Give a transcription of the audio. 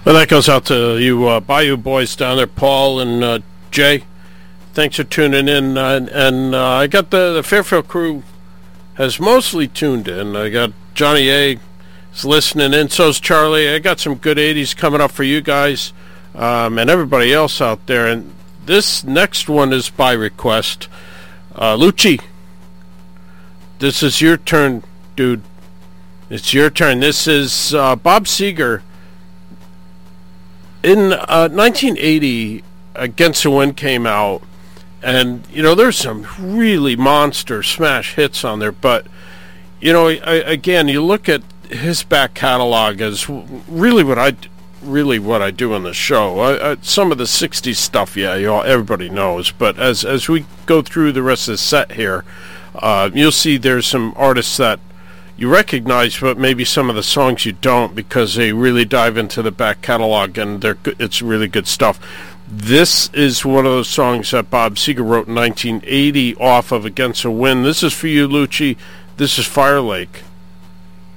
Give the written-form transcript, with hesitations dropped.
Well, that goes out to you Bayou boys down there, Paul and Jay. Thanks for tuning in. And I got the Fairfield crew has mostly tuned in. I got Johnny A. is listening in. So's Charlie. I got some good 80s coming up for you guys and everybody else out there. And this next one is by request. Lucci, this is your turn, dude. It's your turn. This is Bob Seger. In 1980, Against the Wind came out, and, there's some really monster smash hits on there, but, again, you look at his back catalog as really what I do on the show. Some of the 60s stuff, everybody knows, but as we go through the rest of the set here, you'll see there's some artists that you recognize, but maybe some of the songs you don't, because they really dive into the back catalog, and it's really good stuff. This is one of those songs that Bob Seger wrote in 1980 off of Against the Wind. This is for you, Lucci. This is Fire Lake.